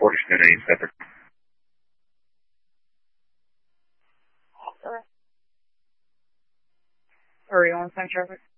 Fortisnet 8 separate. Are you on same traffic?